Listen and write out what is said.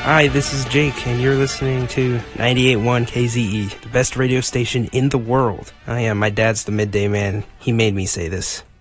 Hi, this is Jake, and you're listening to 98.1 KZE, the best radio station in the world. My dad's the midday man. He made me say this.